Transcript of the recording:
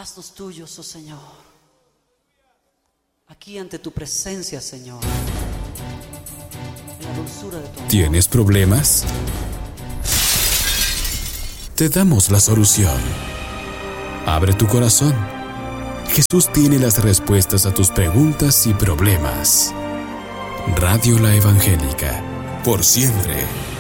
Haznos tuyos, oh Señor. Aquí ante tu presencia, Señor. En la dulzura de tu amor. ¿Tienes problemas? Te damos la solución. Abre tu corazón. Jesús tiene las respuestas a tus preguntas y problemas. Radio La Evangélica, por siempre.